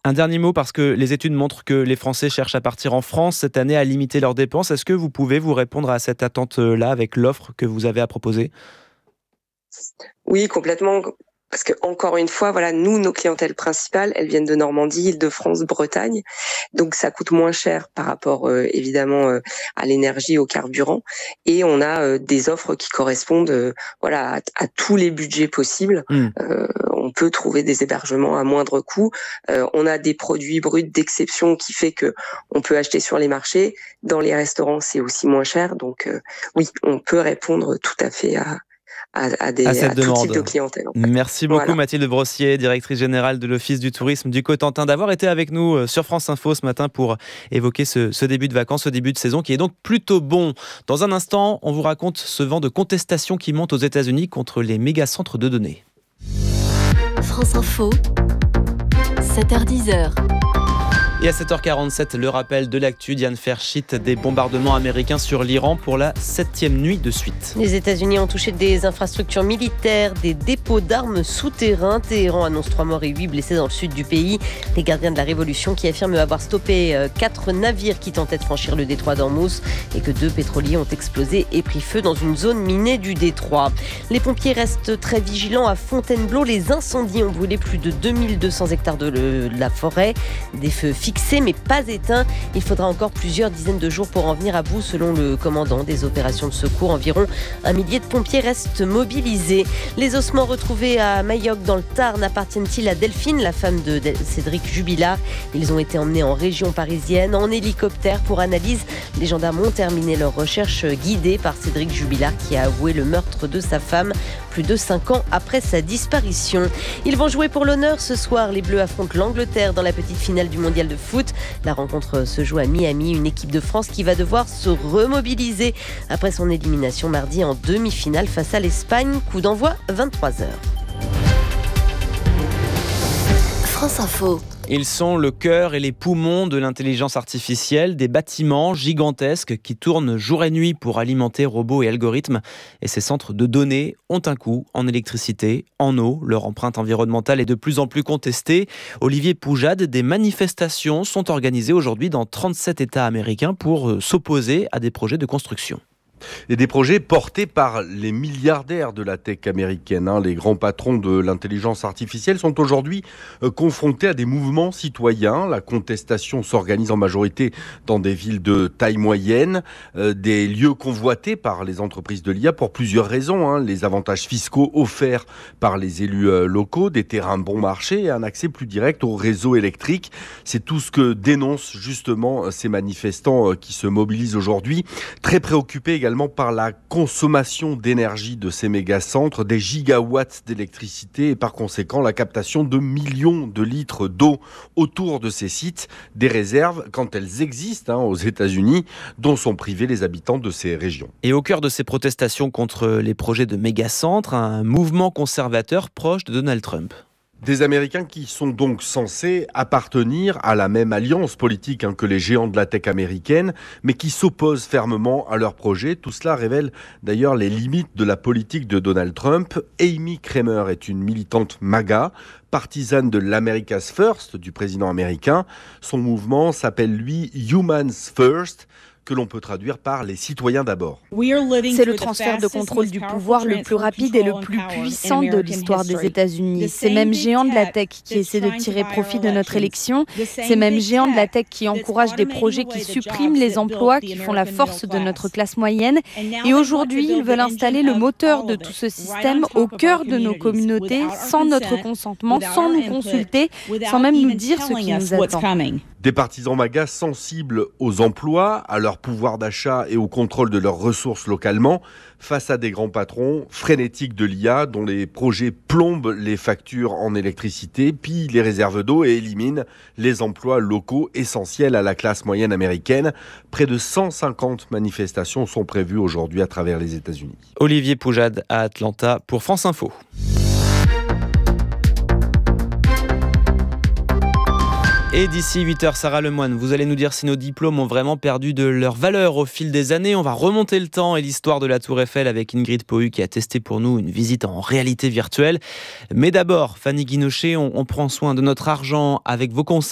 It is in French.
Un dernier mot, parce que les études montrent que les Français cherchent à partir en France cette année, à limiter leurs dépenses. Est-ce que vous pouvez vous répondre à cette attente-là avec l'offre que vous avez à proposer ? Oui, complètement. Parce que encore une fois, voilà, nous, nos clientèles principales, elles viennent de Normandie, Île-de-France, Bretagne, donc ça coûte moins cher par rapport évidemment à l'énergie, au carburant, et on a des offres qui correspondent, voilà, à tous les budgets possibles. On peut trouver des hébergements à moindre coût. On a des produits bruts d'exception qui fait que on peut acheter sur les marchés. Dans les restaurants, c'est aussi moins cher, donc oui, on peut répondre tout à fait à cette tout demande. type de clientèle. En fait. Merci beaucoup Voilà. Mathilde Brossier, directrice générale de l'Office du tourisme du Cotentin, d'avoir été avec nous sur France Info ce matin pour évoquer ce début de vacances, ce début de saison qui est donc plutôt bon. Dans un instant, on vous raconte ce vent de contestation qui monte aux États-Unis contre les méga-centres de données. France Info, 7h-10h. Et à 7h47, le rappel de l'actu, Diane Ferchit, des bombardements américains sur l'Iran pour la 7e nuit de suite. Les États-Unis ont touché des infrastructures militaires, des dépôts d'armes souterrains. Téhéran annonce 3 morts et 8 blessés dans le sud du pays. Les gardiens de la révolution qui affirment avoir stoppé 4 navires qui tentaient de franchir le détroit d'Ormuz et que 2 pétroliers ont explosé et pris feu dans une zone minée du détroit. Les pompiers restent très vigilants à Fontainebleau. Les incendies ont brûlé plus de 2200 hectares de la forêt. Des feux fixés mais pas éteints. Il faudra encore plusieurs dizaines de jours pour en venir à bout selon le commandant des opérations de secours. Environ 1 millier de pompiers restent mobilisés. Les ossements retrouvés à Mayoc dans le Tarn appartiennent-ils à Delphine, la femme de Cédric Jubilard? Ils ont été emmenés en région parisienne en hélicoptère pour analyse. Les gendarmes ont terminé leur recherche guidée par Cédric Jubilard qui a avoué le meurtre de sa femme plus de 5 ans après sa disparition. Ils vont jouer pour l'honneur ce soir. Les Bleus affrontent l'Angleterre dans la petite finale du mondial de foot. La rencontre se joue à Miami, une équipe de France qui va devoir se remobiliser après son élimination mardi en demi-finale face à l'Espagne. Coup d'envoi 23h. France Info. Ils sont le cœur et les poumons de l'intelligence artificielle, des bâtiments gigantesques qui tournent jour et nuit pour alimenter robots et algorithmes. Et ces centres de données ont un coût en électricité, en eau. Leur empreinte environnementale est de plus en plus contestée. Olivier Poujade, des manifestations sont organisées aujourd'hui dans 37 États américains pour s'opposer à des projets de construction. Et des projets portés par les milliardaires de la tech américaine. Les grands patrons de l'intelligence artificielle sont aujourd'hui confrontés à des mouvements citoyens. La contestation s'organise en majorité dans des villes de taille moyenne, des lieux convoités par les entreprises de l'IA pour plusieurs raisons. Les avantages fiscaux offerts par les élus locaux, des terrains bon marché et un accès plus direct au réseau électrique. C'est tout ce que dénoncent justement ces manifestants qui se mobilisent aujourd'hui. Très préoccupés également par la consommation d'énergie de ces méga-centres, des gigawatts d'électricité et par conséquent la captation de millions de litres d'eau autour de ces sites, des réserves quand elles existent aux États-Unis, dont sont privés les habitants de ces régions. Et au cœur de ces protestations contre les projets de méga-centres, un mouvement conservateur proche de Donald Trump. Des Américains qui sont donc censés appartenir à la même alliance politique que les géants de la tech américaine, mais qui s'opposent fermement à leurs projets. Tout cela révèle d'ailleurs les limites de la politique de Donald Trump. Amy Kramer est une militante MAGA, partisane de l'America's First du président américain. Son mouvement s'appelle, lui, Humans First, que l'on peut traduire par les citoyens d'abord. C'est le transfert de contrôle du pouvoir le plus rapide et le plus puissant de l'histoire des États-Unis. Ces mêmes géants de la tech qui essaient de tirer profit de notre élection, ces mêmes géants de la tech qui encouragent des projets qui suppriment les emplois, qui font la force de notre classe moyenne. Et aujourd'hui, ils veulent installer le moteur de tout ce système au cœur de nos communautés, sans notre consentement, sans nous consulter, sans même nous dire ce qui nous attend. Des partisans MAGA sensibles aux emplois, à leur pouvoir d'achat et au contrôle de leurs ressources localement, face à des grands patrons frénétiques de l'IA dont les projets plombent les factures en électricité, pillent les réserves d'eau et éliminent les emplois locaux essentiels à la classe moyenne américaine. Près de 150 manifestations sont prévues aujourd'hui à travers les États-Unis. Olivier Poujade à Atlanta pour France Info. Et d'ici 8h, Sarah Lemoine, vous allez nous dire si nos diplômes ont vraiment perdu de leur valeur au fil des années. On va remonter le temps et l'histoire de la Tour Eiffel avec Ingrid Pohu qui a testé pour nous une visite en réalité virtuelle. Mais d'abord, Fanny Guinochet, on prend soin de notre argent avec vos conseils.